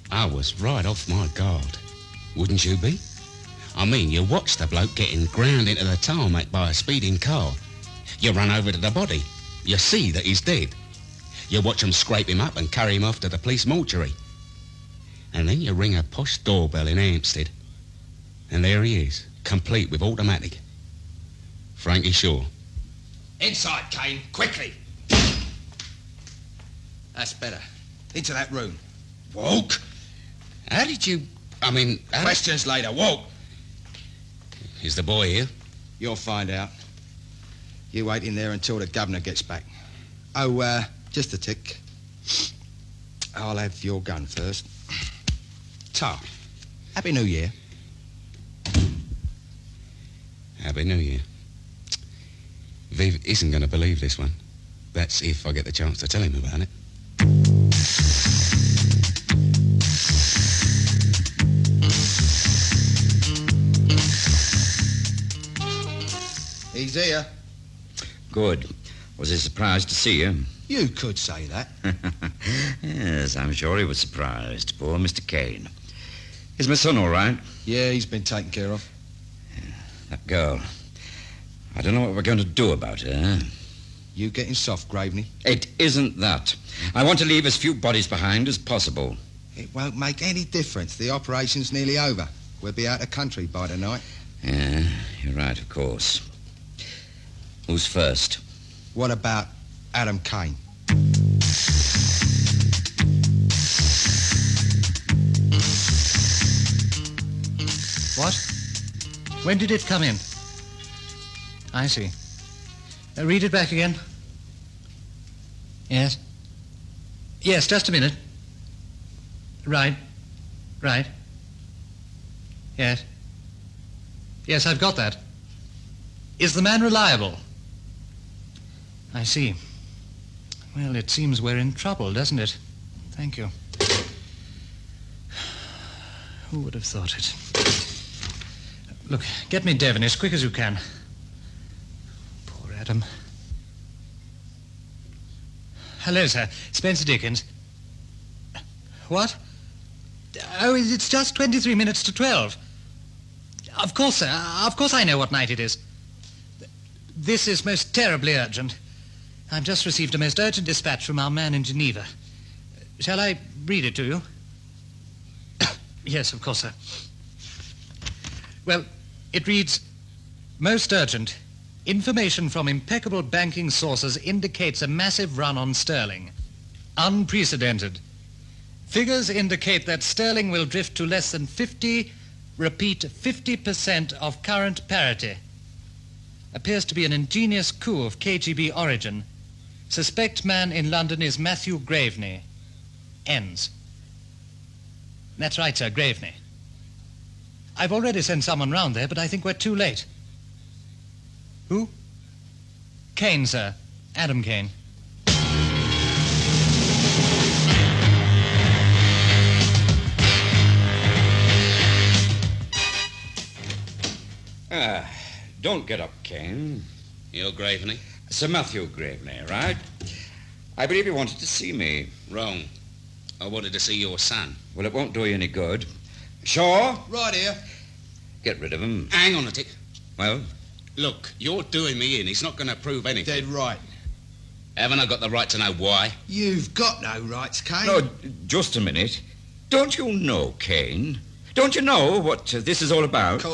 I was right off my guard. Wouldn't you be? I mean, you watch the bloke getting ground into the tarmac by a speeding car. You run over to the body. You see that he's dead. You watch him scrape him up and carry him off to the police mortuary. And then you ring a posh doorbell in Hampstead. And there he is, complete with automatic. Frankie Shaw. Inside, Kane, quickly. That's better. Into that room. Walk. How did you... Questions later. Walk. Is the boy here? You'll find out. You wait in there until the governor gets back. Oh, just a tick. I'll have your gun first. Tar. Happy New Year. Happy New Year. Viv isn't going to believe this one. That's if I get the chance to tell him about it. He's here. Good. Was he surprised to see you? You could say that. Yes, I'm sure he was surprised. Poor Mr. Kane. Is my son all right? Yeah, he's been taken care of. That girl. I don't know what we're going to do about her. You getting soft, Graveney? It isn't that. I want to leave as few bodies behind as possible. It won't make any difference. The operation's nearly over. We'll be out of country by tonight. Yeah, you're right, of course. Who's first? What about Adam Kane? What? When did it come in? I see. Read it back again. Yes. Yes, just a minute. Right. Yes. Yes, I've got that. Is the man reliable? I see. Well, it seems we're in trouble, doesn't it? Thank you. Who would have thought it? Look, get me Devon as quick as you can. Poor Adam. Hello, sir. Spencer Dickens. What? Oh, it's just 23 minutes to 12. Of course, sir. Of course I know what night it is. This is most terribly urgent. I've just received a most urgent dispatch from our man in Geneva. Shall I read it to you? Yes, of course, sir. Well, it reads, most urgent. Information from impeccable banking sources indicates a massive run on sterling. Unprecedented. Figures indicate that sterling will drift to less than 50% of current parity. Appears to be an ingenious coup of KGB origin. Suspect man in London is Matthew Graveney. Ends. That's right, sir, Graveney. I've already sent someone round there, but I think we're too late. Who? Kane, sir. Adam Kane. Don't get up, Kane. You're Graveney? Sir Matthew Graveney, right? I believe you wanted to see me. Wrong. I wanted to see your son. Well, it won't do you any good. Shaw? Right here. Get rid of him. Hang on a tick. Well? Look, you're doing me in. He's not going to prove anything. Dead right. Haven't I got the right to know why? You've got no rights, Kane. No, just a minute. Don't you know, Kane? Don't you know what this is all about?